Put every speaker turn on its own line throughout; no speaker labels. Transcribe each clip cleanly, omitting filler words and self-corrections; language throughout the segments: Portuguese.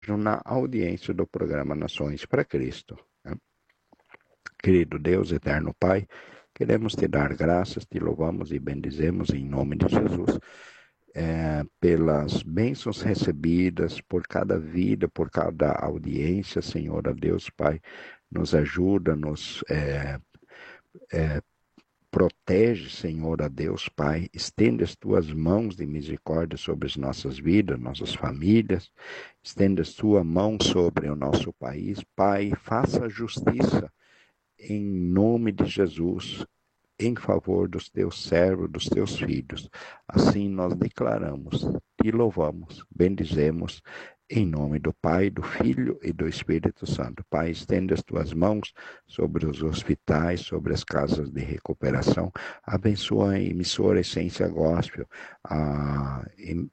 na audiência do programa Nações para Cristo. Querido Deus, eterno Pai, queremos te dar graças, te louvamos e bendizemos em nome de Jesus, pelas bênçãos recebidas, por cada vida, por cada audiência, Senhor, a Deus, Pai, nos ajuda, nos protege, Senhor, a Deus, Pai, estende as tuas mãos de misericórdia sobre as nossas vidas, nossas famílias, estende a tua mão sobre o nosso país, Pai, faça justiça em nome de Jesus, em favor dos teus servos, dos teus filhos. Assim nós declaramos, te louvamos, bendizemos, em nome do Pai, do Filho e do Espírito Santo. Pai, estende as tuas mãos sobre os hospitais, sobre as casas de recuperação. Abençoa a emissora Essência Gospel, a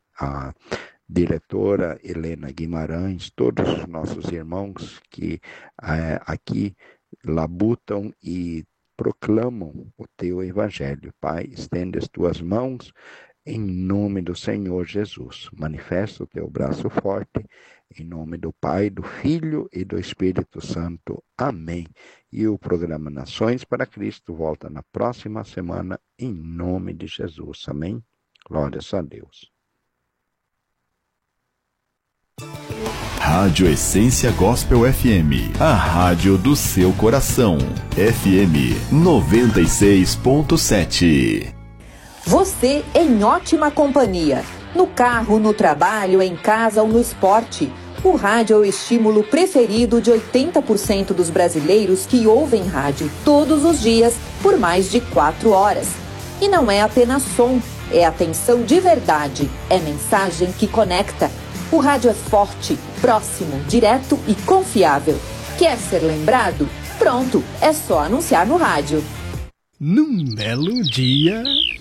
diretora Helena Guimarães, todos os nossos irmãos que aqui labutam e proclamam o teu evangelho. Pai, estende as tuas mãos em nome do Senhor Jesus. Manifesta o teu braço forte em nome do Pai, do Filho e do Espírito Santo. Amém. E o programa Nações para Cristo volta na próxima semana em nome de Jesus. Amém. Glórias a Deus.
Rádio Essência Gospel FM, a rádio do seu coração. FM 96.7.
Você em ótima companhia. No carro, no trabalho, em casa ou no esporte. O rádio é o estímulo preferido de 80% dos brasileiros que ouvem rádio todos os dias por mais de 4 horas. E não é apenas som, é atenção de verdade, é mensagem que conecta. O rádio é forte, próximo, direto e confiável. Quer ser lembrado? Pronto, é só anunciar no rádio.
Num belo dia...